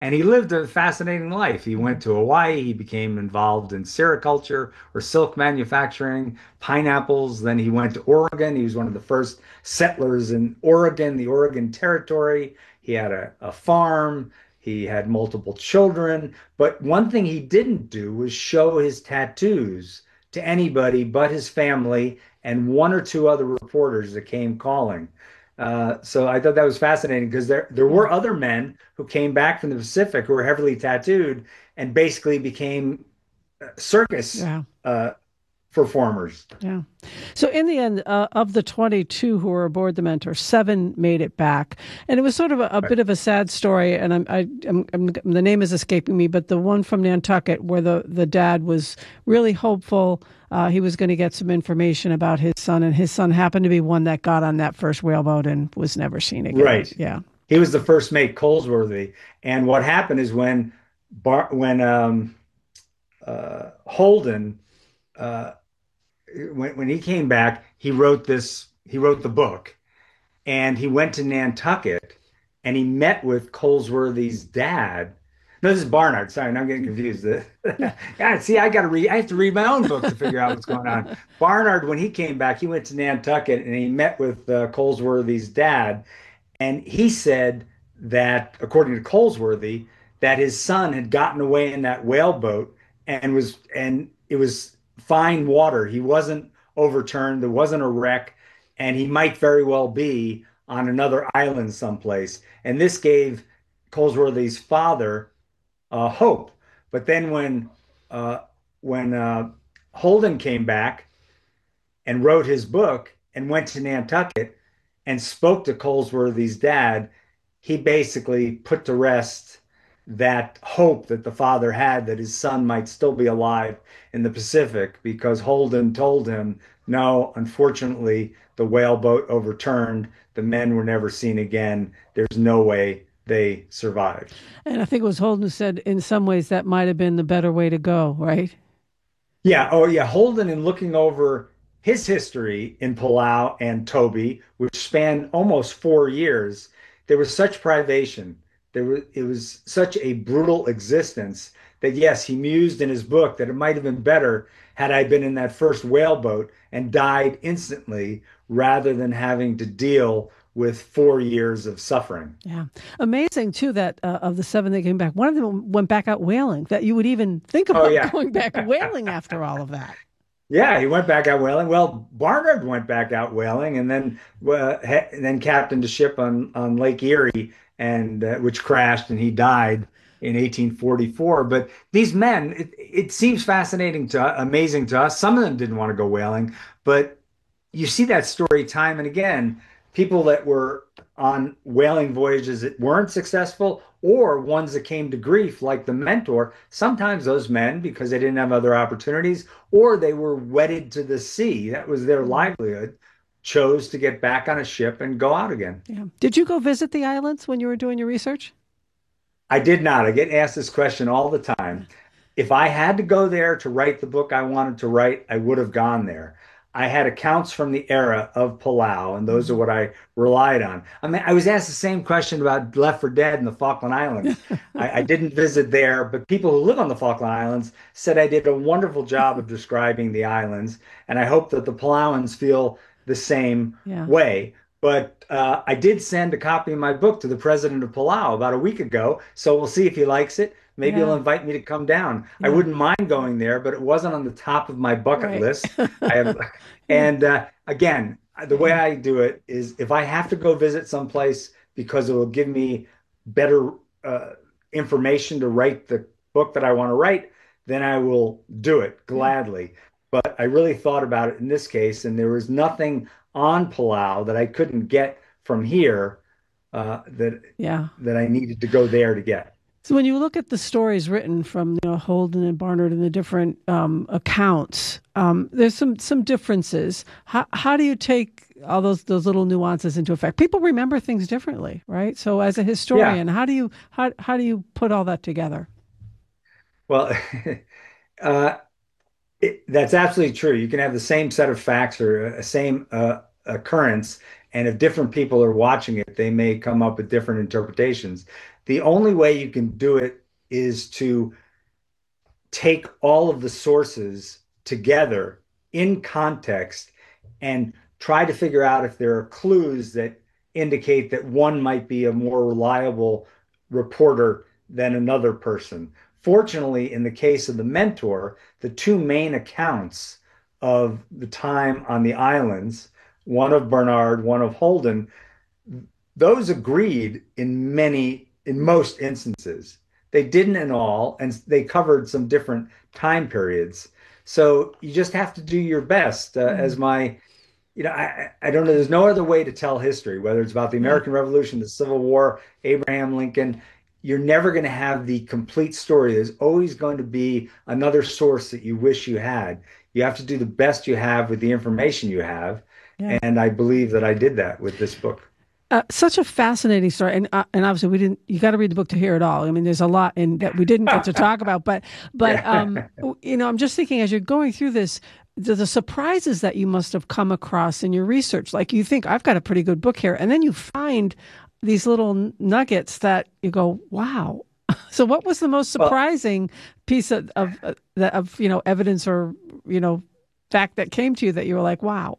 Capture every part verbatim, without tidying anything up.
And he lived a fascinating life. He went to Hawaii. He became involved in sericulture or silk manufacturing, pineapples. Then he went to Oregon. He was one of the first settlers in Oregon, the Oregon Territory. He had a, a farm. He had multiple children. But one thing he didn't do was show his tattoos to anybody but his family and one or two other reporters that came calling. Uh, so I thought that was fascinating because there there Yeah. were other men who came back from the Pacific who were heavily tattooed and basically became uh, circus Yeah. uh, performers. Yeah. So in the end, uh, of the twenty-two who were aboard the Mentor, seven made it back, and it was sort of a, a Right. bit of a sad story. And I'm, I, I'm, I'm, the name is escaping me, but the one from Nantucket, where the the dad was really hopeful, uh, he was going to get some information about his son, and his son happened to be one that got on that first whaleboat and was never seen again. Right. Yeah. He was the first mate, Colesworthy. And what happened is when Bar when um, uh, Holden uh, when when he came back, he wrote this. He wrote the book, and he went to Nantucket, and he met with Colesworthy's dad. No, this is Barnard. Sorry, now I'm getting confused. God, see, I got to read. I have to read my own book to figure out what's going on. Barnard, when he came back, he went to Nantucket and he met with uh, Colesworthy's dad, and he said that, according to Colesworthy, that his son had gotten away in that whaleboat and was and it was fine water. He wasn't overturned. There wasn't a wreck, and he might very well be on another island someplace. And this gave Colesworthy's father uh, hope. But then when uh, when uh, Holden came back and wrote his book and went to Nantucket and spoke to Colesworthy's dad, he basically put to rest that hope that the father had that his son might still be alive in the Pacific because Holden told him, no, unfortunately, the whaleboat overturned. The men were never seen again. There's no way they survived. And I think it was Holden who said, in some ways, that might have been the better way to go, right? Yeah. Oh, yeah. Holden, in looking over his history in Palau and Toby, which spanned almost four years, there was such privation. There was it was such a brutal existence that yes, he mused in his book that it might have been better had I been in that first whaleboat and died instantly rather than having to deal with four years of suffering. Yeah. Amazing, too, that uh, of the seven that came back, one of them went back out whaling, that you would even think Oh about yeah. going back whaling after all of that. Yeah, he went back out whaling. Well, Barnard went back out whaling, and then uh, he- then captained a ship on on Lake Erie, and uh, which crashed, and he died in eighteen forty-four. But these men, it, it seems fascinating to amazing to us. Some of them didn't want to go whaling, but you see that story time and again. People that were on whaling voyages that weren't successful, or ones that came to grief, like the Mentor. Sometimes those men, because they didn't have other opportunities, or they were wedded to the sea, that was their Mm. livelihood, chose to get back on a ship and go out again. Yeah. Did you go visit the islands when you were doing your research? I did not. I get asked this question all the time. If I had to go there to write the book I wanted to write, I would have gone there. I had accounts from the era of Palau, and those are Mhm. what I relied on. I mean, I was asked the same question about Left for Dead in the Falkland Islands. I, I didn't visit there, but people who live on the Falkland Islands said I did a wonderful job of describing the islands, and I hope that the Palauans feel the same Yeah. way. But uh, I did send a copy of my book to the president of Palau about a week ago, so we'll see if he likes it. Maybe he'll Yeah. invite me to come down. I Yeah. wouldn't mind going there, but it wasn't on the top of my bucket Right. list. I have, Yeah. and uh, again, the way I do it is if I have to go visit someplace because it will give me better uh, information to write the book that I want to write, then I will do it Yeah. gladly. But I really thought about it in this case, and there was nothing on Palau that I couldn't get from here uh, that Yeah. that I needed to go there to get. So when you look at the stories written from, you know, Holden and Barnard and the different um, accounts, um, there's some some differences. How how do you take all those those little nuances into effect? People remember things differently, right? So as a Yeah, historian, how do you how how do you put all that together? well, uh, it, that's absolutely true. You can have the same set of facts or a same uh, occurrence, And if different people are watching it, they may come up with different interpretations. The only way you can do it is to take all of the sources together in context and try to figure out if there are clues that indicate that one might be a more reliable reporter than another person. Fortunately, in the case of the mentor, the two main accounts of the time on the islands, one of Bernard, one of Holden, those agreed in many, in most instances. They didn't in all, and they covered some different time periods. So you just have to do your best. Uh, as Mm. my, you know, I, I don't know, there's no other way to tell history, whether it's about the Yeah. American Revolution, the Civil War, Abraham Lincoln. You're never going to have the complete story. There's always going to be another source that you wish you had. You have to do the best you have with the information you have. Yeah. And I believe that I did that with this book. Uh, such a fascinating story, and uh, and obviously we didn't. You got to read the book to hear it all. I mean, there's a lot in that we didn't get to talk about, but but um, you know, I'm just thinking as you're going through this, the, the surprises that you must have come across in your research. Like you think I've got a pretty good book here, and then you find these little nuggets that you go, wow. So, what was the most Well, surprising piece of of, uh, of you know evidence or you know fact that came to you that you were like, wow?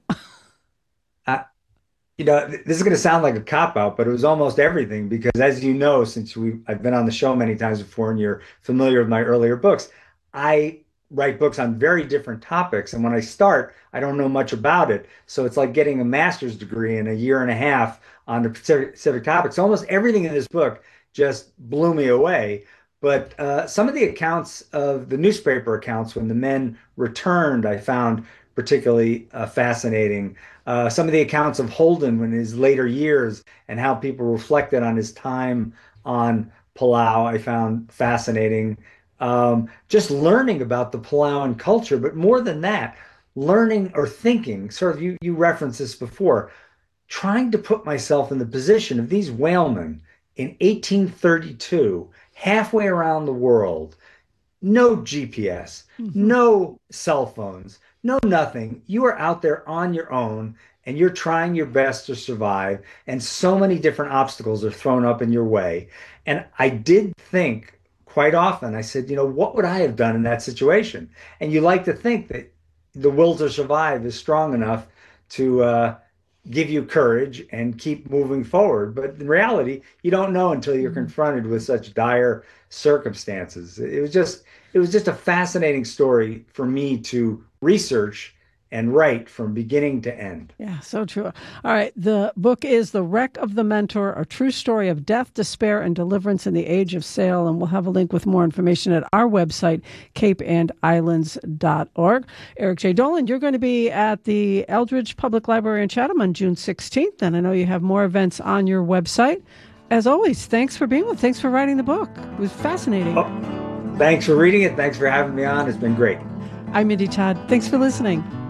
I, you know, this is going to sound like a cop out, but it was almost everything because, as you know, since we I've been on the show many times before, and you're familiar with my earlier books, I write books on very different topics, and when I start, I don't know much about it, so it's like getting a master's degree in a year and a half on a specific topic. So almost everything in this book just blew me away. But uh, some of the accounts of the newspaper accounts when the men returned, I found particularly uh, fascinating. Uh, some of the accounts of Holden in his later years and how people reflected on his time on Palau, I found fascinating. Um, just learning about the Palauan culture, but more than that, learning or thinking, sort of you, you referenced this before, trying to put myself in the position of these whalemen in eighteen thirty-two, halfway around the world, no G P S, Hmm. no cell phones, no nothing. You are out there on your own and you're trying your best to survive. And so many different obstacles are thrown up in your way. And I did think quite often, I said, you know, what would I have done in that situation? And you like to think that the will to survive is strong enough to uh, give you courage and keep moving forward. But in reality, you don't know until you're Hmm. confronted with such dire circumstances. It was just it was just a fascinating story for me to research and write from beginning to end. Yeah, so true. All right. The book is The Wreck of the Mentor, a true story of death, despair, and deliverance in the age of sail. And we'll have a link with more information at our website, cape and islands dot org. Eric J. Dolan, you're going to be at the Eldridge Public Library in Chatham on June sixteenth. And I know you have more events on your website. As always, thanks for being with. Thanks for writing the book. It was fascinating. Oh, thanks for reading it. Thanks for having me on. It's been great. I'm Mindy Todd. Thanks for listening.